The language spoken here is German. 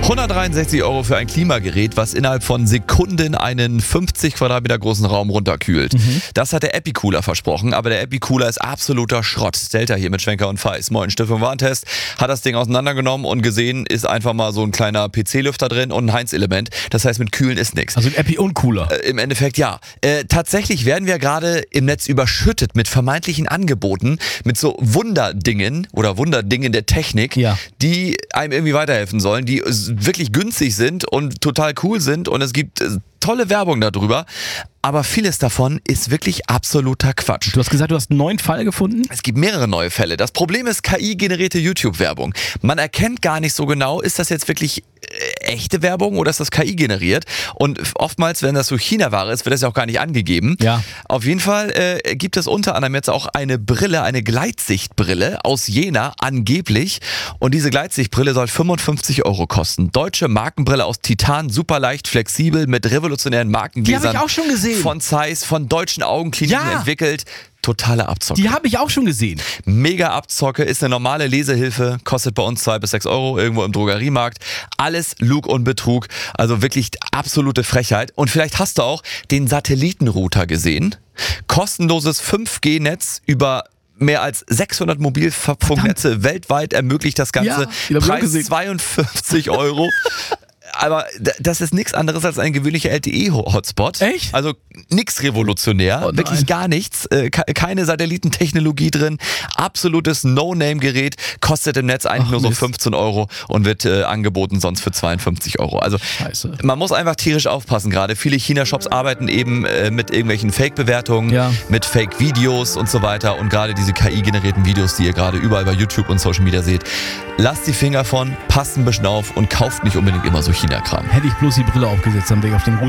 163 € für ein Klimagerät, was innerhalb von Sekunden einen 50 Quadratmeter großen Raum runterkühlt. Das hat der Epicooler versprochen, aber der Epicooler ist absoluter Schrott. Delta hier mit Schwenker und Feiß. Moin, Stiftung Warentest hat das Ding auseinandergenommen und gesehen, ist einfach mal so ein kleiner PC-Lüfter drin und ein Heinz-Element. Das heißt, mit Kühlen ist nichts. Also ein Epi und Cooler. Im Endeffekt ja. Tatsächlich werden wir gerade im Netz überschüttet mit vermeintlichen Angeboten, mit so Wunderdingen oder Wunderdingen der Technik, die einem irgendwie weiterhelfen sollen, die wirklich günstig sind und total cool sind und es gibt tolle Werbung darüber, aber vieles davon ist wirklich absoluter Quatsch. Du hast gesagt, du hast einen neuen Fall gefunden? Es gibt mehrere neue Fälle. Das Problem ist KI-generierte YouTube-Werbung. Man erkennt gar nicht so genau, ist das jetzt wirklich echte Werbung oder ist das KI generiert? Und oftmals, wenn das so China-Ware ist, wird das ja auch gar nicht angegeben. Ja. Auf jeden Fall gibt es unter anderem jetzt auch eine Brille, eine Gleitsichtbrille aus Jena, angeblich. Und diese Gleitsichtbrille soll 55 € kosten. Deutsche Markenbrille aus Titan, super leicht, flexibel, mit revolutionären Markengläsern. Die habe ich auch schon gesehen. Von Zeiss, von deutschen Augenkliniken entwickelt. Totale Abzocke. Die habe ich auch schon gesehen. Mega Abzocke, ist eine normale Lesehilfe, kostet bei uns 2 bis 6 € irgendwo im Drogeriemarkt. Alles Lug und Betrug, also wirklich absolute Frechheit. Und vielleicht hast du auch den Satellitenrouter gesehen. Kostenloses 5G-Netz über mehr als 600 Mobilfunknetze weltweit ermöglicht das Ganze. Ja, Preis 52 €. Aber das ist nichts anderes als ein gewöhnlicher LTE-Hotspot. Echt? Also nichts revolutionär, wirklich gar nichts. Keine Satellitentechnologie drin. Absolutes No-Name-Gerät. Kostet im Netz eigentlich nur so 15 € und wird angeboten sonst für 52 €. Also Scheiße. Man muss einfach tierisch aufpassen gerade. Viele China-Shops arbeiten eben mit irgendwelchen Fake-Bewertungen, mit Fake-Videos und so weiter. Und gerade diese KI-generierten Videos, die ihr gerade überall bei YouTube und Social Media seht, lasst die Finger von, passt ein bisschen auf und kauft nicht unbedingt immer so China-Kram. Hätte ich bloß die Brille aufgesetzt, dann wäre ich auf den